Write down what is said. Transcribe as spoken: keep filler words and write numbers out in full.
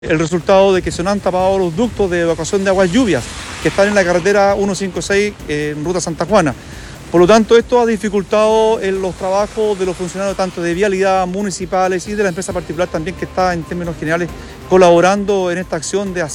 El resultado de que se no han tapado los ductos de evacuación de aguas lluvias que están en la carretera ciento cincuenta y seis eh, en ruta Santa Juana. Por lo tanto, esto ha dificultado en los trabajos de los funcionarios tanto de vialidad, municipales y de la empresa particular también que está en términos generales colaborando en esta acción de